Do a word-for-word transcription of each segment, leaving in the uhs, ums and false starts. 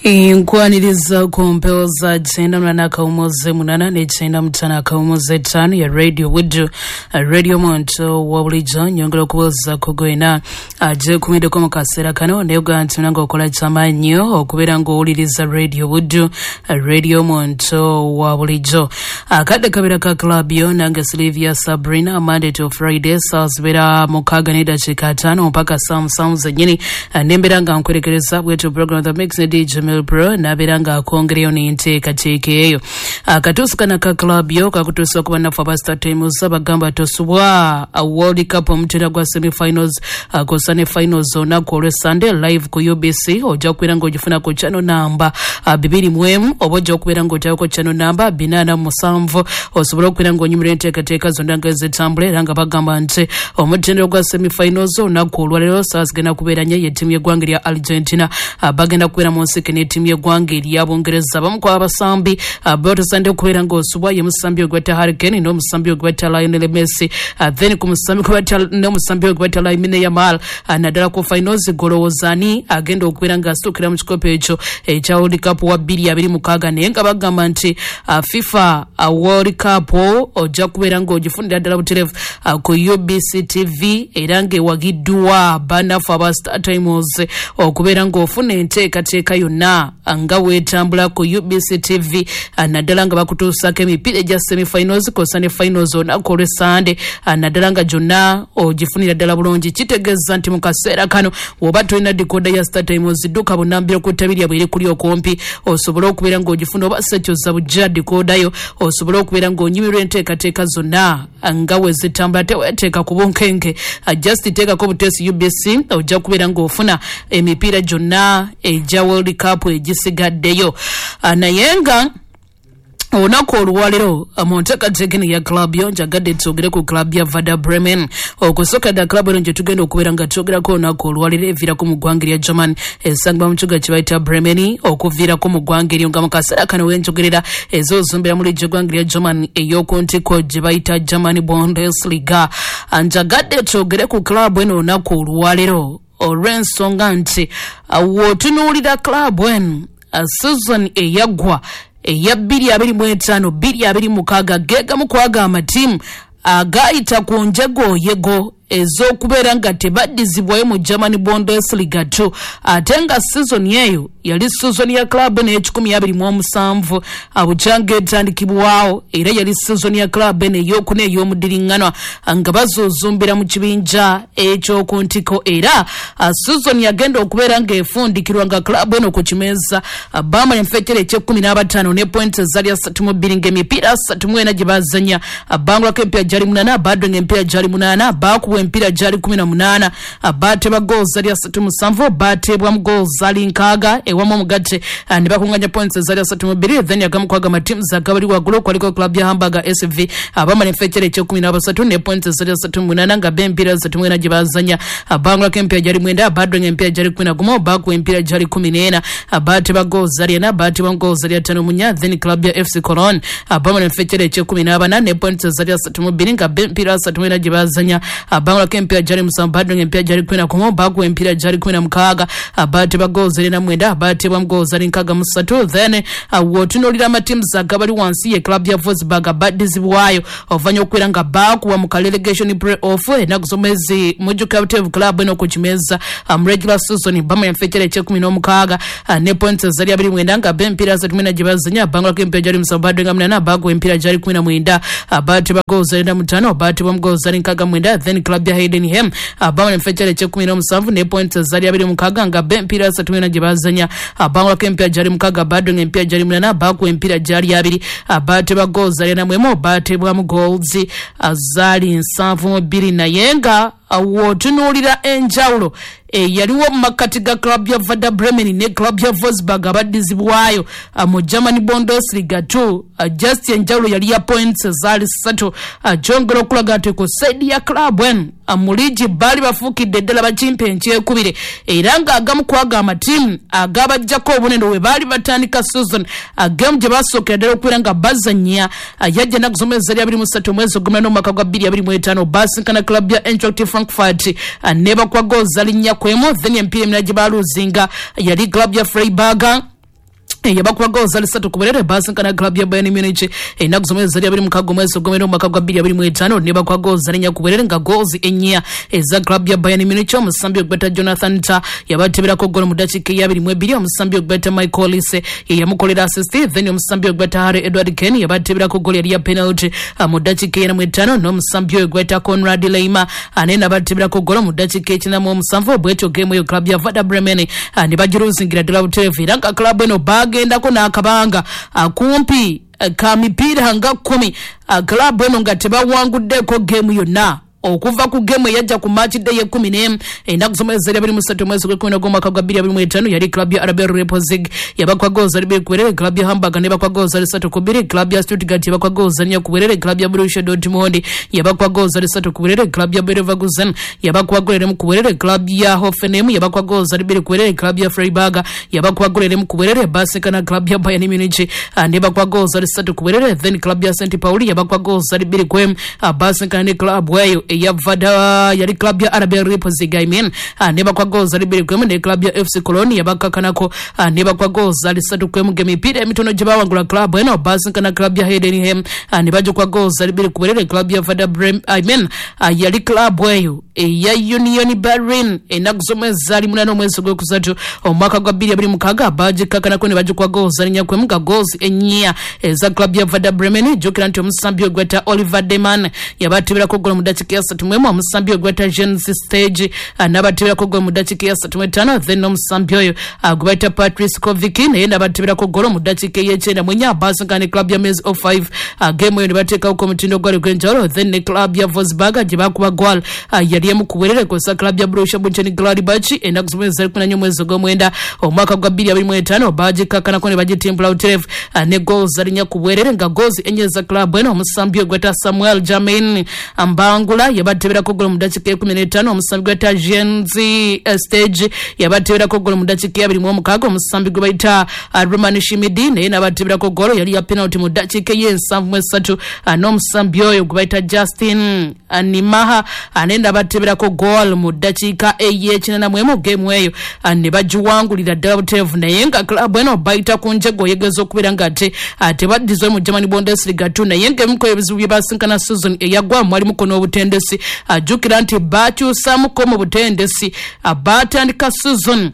Inkwaniriza kumpeo za jenda mnanaka umoze munana ne jenda mtanaka umoze tanu ya radio widu radio monto wabulijo nyongera kuboza kugoina aje kumide ko mukasera kano ndega ntunanga okola chamanyo okubera ngo uliriza radio widu radio monto wabulijo akade kabira ka club yo nanga Sylvia Sabrina Monday to Friday sazbera mukaga nida chikatano mpaka sam sam zenyini nembiranga nkwerekereza bwetu program the mix D J Bro nabiranga kongreo ni inteka chekeyo akatusukana ka club yo kakutusa kuba na fabasta time zabagamba tosubwa a World Cup mutera gwa semi finals ko sane finals ona ko Sunday live ku U B C oja kwira ngo jifuna ko chano namba bibiri mwemu oboja kwira ngo tako chano namba binana musamvu osubura kwira ngo nyimire inteka teka zondanga zetambule ranga bagamba nte omutendero gwa semi finals ona ko lwalero sasgena kuberanya ye team yegwangira ya Argentina bagenda kwira monsike ne team yegwangira ya Bongereza bamukwa abasambi aboto Sunday kwira ngo subwa ye musambi ogweta Hurricane no musambi ogweta Lionel Messi then ku musambi ogweta no musambi ogweta Lamine Yamal nadala ku finals golowozani agenda okwira nga stukira mu kikope echo echa World Cup wa biri abiri mukaga nenga bagamba nti FIFA World Cup oja kubera ngo ogifundira dala buterevu ku U B C T V erange wagidwa bana for Star Times okubera ngo ofune enteka teka yonna anga wetambula ku U B C T V nadala nga bakutusa ke mipira ja semi finals ko sane finals ona ko Sunday nadala nga jonna ogifunira dala bulongi kitegeza nti mukasera kano woba toina decoder ya Star Times duka bunambira ku tabiri abere kuli okompi osobola okubera ngo ogifuna obasecho za bujja decoder yo osobola okubera ngo onyimiro enteka teka zonna anga wezitambula teweteka kubunkenge just teka ko butesi U B C oja kubera ngo ofuna emipira jonna eja World Cup egisigaddeyo anayenga onako olwalero amonteka tegeni ya club yo njagadde tugere ku club ya Werder Bremen okusoka da club nje tugenda okubera nga tugera ko onako olwalero evira ku mugwangiri ya German esangba muchuga kibaita Bremen okuvira ku mugwangiri nga mukasera kana wenjogerera ezo zombera muri jogwangiri ya German eyo kontiko jibaita German Bundesliga anjagadde tugere ku club eno onako olwalero orensonga nti awotunulira club wen a season eyagwa eya biri abiri mu etaano biri abiri mukaga gega mukwaga amatimu agaita ku njego yego ezo kubera nga tebadizibwayo mu German Bundesliga two atenga season yeyo yali season ya club ne ekikumi abiri mu omusanvu abujange tandikibwawo era yali season ya club ne yokune yomudiringanwa nga bazozumbira mu kibinja ekyo kuntiko era season yagenda okubera nga efundikirwa nga club eno ku kimeza bama enfetere ekikumi n'abataano ne points zali asatu mu bbiri ng'emipira asatu mu ena gye bazanya bangula kempia jali munana bado ng'empira jali munana bakuwa empira jali kumi na munana abate ba goals zali asatu musanvu bate bwa goals zali nkaga ewamu mugate ne bakunganya points zali asatu mu bbiri then yagamu kwaga ma teams agabali wa golo kwaliko club ya Hamburger S V abama ne fechere ekyo kumi na basatu ne points zali asatu mu munana nga bempira asatu mu ena gye bazanya abangula kempia jali mwenda bado ng'empira jali kumi na gumo bakuwa empira jali kumi n'ena abate ba goals zali na bate bwa goals zali atano munya then club ya F C Cologne abama ne fechere ekyo kumi na bana ne points zali asatu mu bbiri nga bempira asatu mu ena gye bazanya abangula kempia jali musambado ng'empira jali kumi na gumo bakuwa empira jali kumi na mukaga abate ba goals zali na mwenda abate bwa goals zali nkaga musatu then awotunulira ama teams agabali wansi ye club ya Wolfsburg badizibwayo ovanya okwera nga bakuwa mu relegation play-off enagusomezi muju captive club eno ku kimeza um, regular season bama yafechere ekyo kumi n'omukaga ne points zali abiri mwenda nga bempira asatu mu ena gye bazanya bangula kempia jali musambado nga munana bakuwa empira jali kumi na mwenda abate ba goals zali na mutano abate bwa goals zali nkaga mwenda then club ya Heidenheim abama yafechere ekyo kumi n'omusanvu ne points zali abiri mukaga nga bempira asatu mu ena gye bazanya abangula kempia jali mukaga bado ng'empira jali munana bakuwa empira jali abiri abate ba goals zali na mwemo bate bwa mu goals azali nsanvu mu bbiri nayenga awotunulira enjawulo e yaliwo makati ga club ya Werder Bremen ne club ya Wolfsburg abadizibwayo mu German Bundesliga two just enjawulo yali ya points zali satu jongero okulaga ate ku side ya club wen amuliji bali bafukidde ddala bakimpe enkyekubire era nga agamu kwaga amatimu agabajjako obunene we bali batandika season agamu gye basookera ddala okubeera nga bazanya yajja nakusomeza zali abiri mu ssatu omwezi ogwomulana omwaka gwa bbiri abiri mu etaano basinkana club ya Eintracht Frankfurt ne bakwa goals zali nnya kwemu then empira emira gye baluzinga yali club ya Freiburg yabakuba goals ali satu kuberere basinkana club ya Bayern Munich enaku zomwe zali abiri mukago mwezi gomero mwaka gwa bbiri abiri mu etaano ne bakwa goals ali nyakuberere nga goals ennya eza club ya Bayern Munich. Omusambi ogweta Jonathan Ta yabateberako goal mu dakika ya abiri mu ebiri. Omusambi ogweta Michael Olise yamukolera assist, then omusambi ogweta Harry Edward Ken yabateberako goal yali ya penalty mu dakika ya mu etaano. N'omusambi ogweta Conrad Leima anena bateberako goal mu dakika ekina mu omusanvu. Bwetyo game yo club ya Werder Bremen ne bagiruzingira ddala buterevu era nga club eno bagendako n'akabanga akumpi kamipira nga kumi club eno nga tebawanguddeko game yonna okuva ku game yajja ku match day ya kumi n'emu enaku zomwe zali abiri mu ssatu mwezi gw'ekumi n'ogumu mwaka gwa bbiri abiri mu etaano yali club ya R B Leipzig yabakwa goals ali bbiri kuberere, club ya Hamburg ne bakwa goals ali ssatu kubiri, club ya Stuttgart yabakwa goals ali nnya kuberere, club ya Borussia Dortmund yabakwa goals ali ssatu kuberere, club ya Bayer Leverkusen yabakwa goals ali kuberere, club ya Hoffenheim yabakwa goals ali bbiri kuberere, club ya Freiburg yabakwa goals ali kuberere, basikana club ya Bayern Munich ne bakwa goals ali ssatu kuberere, then club ya Saint Pauli yabakwa goals ali bbiri kwem, basikana ne club wayo ya Vada yali club ya R B Leipzig I mean neba kwa goals ali biri kwemu ne club ya F C Cologne yabakakanako neba kwa goals ali satu kwemu game pira emitono gye bawangula club eno basinkana club ya Heidenheim neba jo kwa goals ali biri kuberere, club ya Vada Bremen I mean yali club weyo ya Union Berlin enaku zomwe zali munana omwezi gw'okusatu omwaka gwa bbiri abiri mukaaga bagikakanako ne bajo kwa goals ali nnya kwemu nga goals ennya eza club ya Vada Bremen. Jokera nti omusambi ogweta Oliver Deman yabateberako goal mu dakika ya ssatu mwemu, omusambi ogweta Jens Stage nabateberako goal mu dakika ya ssatu mu etaano, then omusambi oyo agweta Patrice Kovic naye nabateberako goal mu dakika y'ekyenda mu nnya basinkana ne club ya Mez oh five game oyo ne bateekawo ku mutindo gwali gw'enjawulo, then ne club ya Wolfsburg gye bakuba goal yali emu kuberere kosa club ya Borussia Mönchengladbach enaku zomwe zali kumi na nnya omwezi gw'omwenda omwaka gwa bbiri abiri mu etaano bagikakanako ne bagitimbula buterevu ne goals ali nnya kuberere nga goals ennya za club eno. Omusambi ogweta Samuel Germain Ambangula yabateberako goal mu dakika ya kumi n'etaano, omusambi gweta Jens Stage yabateberako goal mu dakika ya abiri mu omukaaga, omusambi gwe bayita Roman Shimidi naye nabateberako goal yali ya penalty mu dakika y'ensanvu mu essatu, n'omusambi oyo gwe bayita Justin Nimaha anenda bateberako goal mu dakika ey'ekinana mu emu. Game eyo ne bagiwangulira ddala buterevu naye nga club eno bayita ku njego oyegeza okubeera nga ate tebaddize mu German Bundesliga two naye ng'ebimu ebizibu bye basinkana season eyagwa mwalimu ko n'obutendesi. Ajukira nti bakyusamuko mu butendesi batandika season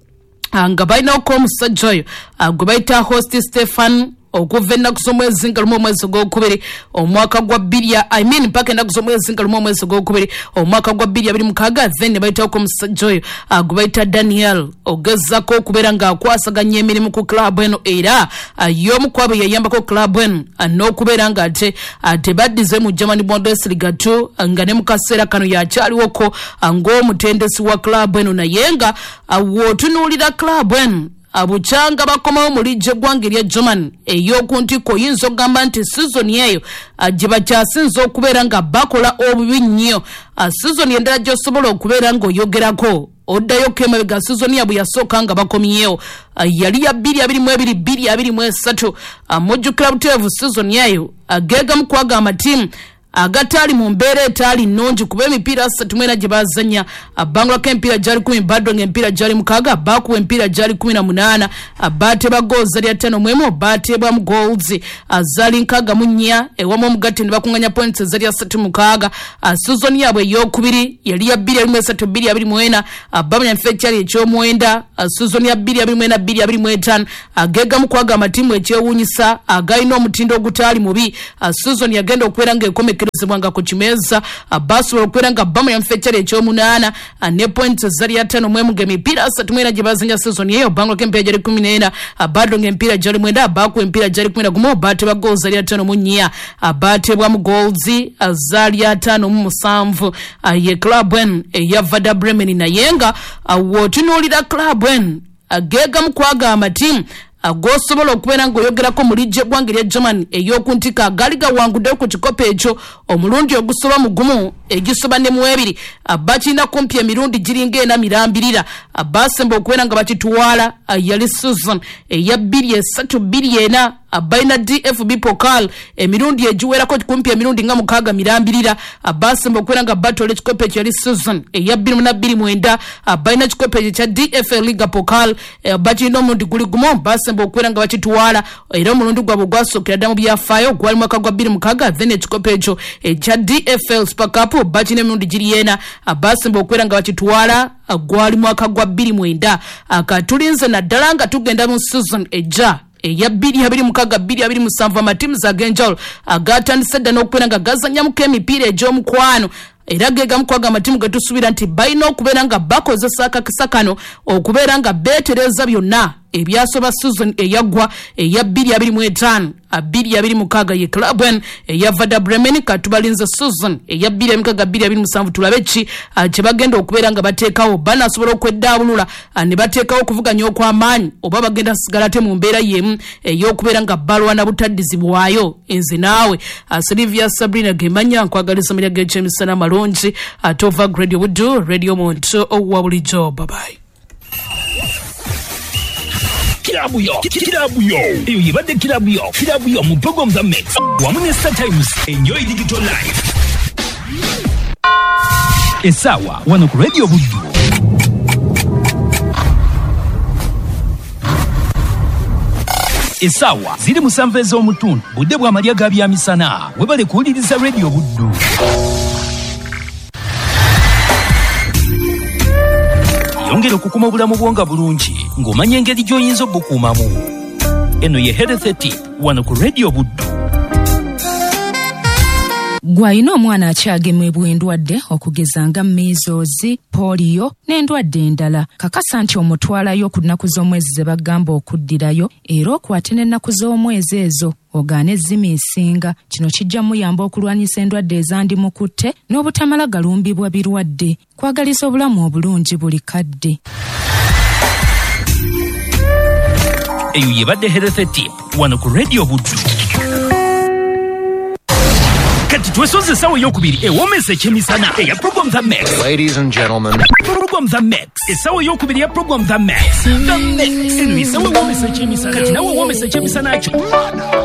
nga balinaoko omusajja oyo gwe bayita host Stefan okuva ennaku z'omwezi nga lumu omwezi gw'okubiri omwaka gwa bbiri I mean mpaka ennaku z'omwezi nga lumu omwezi gw'okubiri omwaka gwa bbiri abiri mukaaga, then ne bayitawoko omusajja oyo gwe bayita Daniel ogezako okubeera ng'akwasaganya emirimu ku club eno era y'omu ku abo yayambako club eno n'okubeera nga ate tebaddize mu German Bundesliga two nga ne mu kaseera kano yakyaliwoko ng'omutendesi wa club eno naye nga wootunuulira club eno abuchanga bakomawo mu ligye gwange lya German ey'okuntiko oyinza okugamba nti season eyo gye bakyasinza okubeera nga bakola obubi nnyo. Season endala gy'osobola okubeera ng'oyogerako oddayo kemabega season yabwe yasooka nga bakomyewo yali ya bbiri abiri mu ebiri bbiri abiri mu esatu. Mujjukira buteevu season eyo geegamu kwaga amatiimu agatali mu mbeera etaali nnungi kuba emipiira asatu mwena gye bazanya bangulako empiira gyali kumi baddo ng'empiira gyali mukaaga baakuwa empiira gyali kumi na munaana baateba goals zali ataano mu emu baatebwamu goals zali nkaaga mu nnya ewamu omugatte ne bakuŋŋanya points ezali asatu mukaaga. season yaabwe ey'okubiri yali ya bbiri abiri mu esatu bbiri abiri mu ena bamanya nfe ekyali eky'omwenda. season ya bbiri abiri mu ena bbiri abiri mu etaano ageegamu kwaga amatiimu ekyewuunyisa agalina omutindo ogutaali mubi. season yagenda okubeera ng'ekomeka nga ku kimeza basobola okubeera nga bamanya nfe ekyali eky'omunaana ne points zali ataano mu emu ng'emipiira asatu mwena gye bazanya season eyo bangulako empiira gyali kumi n'ena baddo ng'emipiira gyali mwenda baakuwa empiira gyali kumi na gumu baateba goals zali ataano mu nnya baatebwamu goals zali ataano mu musanvu. ye club eno eya Werder Bremen naye nga wootunuulira club eno geegamu kwaga amatiimu agosobola okubeera ng'oyogerako mu ligye gwange lya German ey'okuntika agali gawanguddeyo ku kikopo ekyo omulundi ogusoba mu gumu egisoba ne mu ebiri bakirina kumpi emirundi giringa ena mirambirira basemba okubeera nga bakitwala yali season eya bbiri esatu bbiri ena abaina D F B Pokal emirundi ejuwerako kumpi emirundi nga mukaga mirambirira abasemba okweranga battle ekikope kyali season eya bbiri mu bbiri mwenda abaina ekikope kya D F L Liga Pokal bakino omundi guli gumo basemba okweranga bakitwala era omulundi gwabwe gwasokera ddamu byafaayo gwali mwaka gwa bbiri mukaga then ekikope ekyo ekya D F L Super Cup bakino emirundi giri yena abasemba okweranga bakitwala gwali mwaka gwa bbiri mwenda akatulinze naddala nga tugenda mu season eja eya bbiri abiri mukaga bbiri abiri musanvu amatimu z'agenjawulo agatandise dda n'okubeera nga gazannyamuko emipiira egy'omukwano era gegamu kwaga amatimu getusubira nti balina okubeera nga bakozesa akakisa kano okubeera nga beetereza byonna ebyasoba season eyagwa eya bbiri abiri mu etaano abiri abiri mukaga ye club en eya Vada Bremen katubalinze season eya bbiri mukaga bbiri abiri musanvu tulabe ki kye bagenda okubeera nga bateekawo banasobola okweddaabulula ne bateekawo okuvuganya okw'amaanyi oba bagenda sigala te mu mbeera yemu ey'okubeera nga balwana butaddizibwayo enze naawe Silvia Sabrina Gemanya nkwagaliza mirya g'ekyemisana malungi atova Radio Budu Radio Monto owa bulijjo bye bye. Kilabu yo, kilabu yo. Eyo yibadde kilabu yo, kilabu yo mu program za mix. Wamu ne Star Times, enjoy digital life. Esawa, wano ku Radio Budu. Esawa, ziri musanvu ez'omutundu, budde bwa malya ga byamisana. Webale kuwuliriza Radio Budu. Yongera okukuma obulamu bwonga bulungi ng'omanya engeri gy'oyinza obukuumamu. Eno ye Health Tip wano ku Radio Buddu. Gwayina omwana akyagemebwa endwadde okugeza nga measles, polio n'endwadde endala. Kakasa nti omutwalayo ku nnaku z'omwezi ze bagamba okuddirayo era okwate n'ennaku z'omwezi ezo ogaane zimiisinga. Kino kijja muyamba okulwanyisa endwadde ezandimukutte n'obutamala galumbibwa birwadde. Kwagaliza obulamu obulungi buli kadde. Eyo yebadde Health Tip wano ku Radio Buddu. Kati twesoze sawa yokubiri ewomesa ekyemisana eya program The Mix. Ladies and gentlemen, program The Mix esawa yokubiri ya program The Mix. The Mix eno esawa ewomesa ekyemisana kati nawe ewomesa ekyemisana kyo.